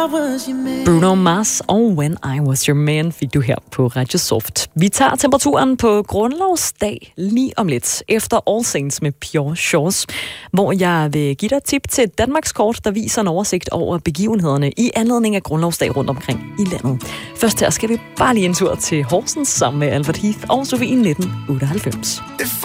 Bruno Mars og When I Was Your Man fik du her på Radio Soft. Vi tager temperaturen på grundlovsdag lige om lidt, efter All Saints med Pure Shores, hvor jeg vil give dig et tip til Danmarks kort, der viser en oversigt over begivenhederne i anledning af grundlovsdag rundt omkring i landet. Først her skal vi bare lige en tur til Horsens sammen med Albert Heath og Sofie 1998.